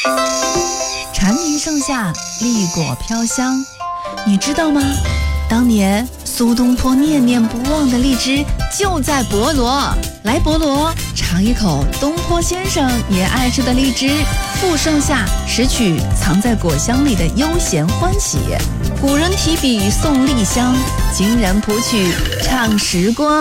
蝉鸣盛夏，栗果飘香。你知道吗？当年苏东坡念念不忘的荔枝就在博罗。来博罗尝一口东坡先生也爱吃的荔枝，赋盛夏，拾取藏在果香里的悠闲欢喜。古人提笔送荔香，今人谱曲唱时光。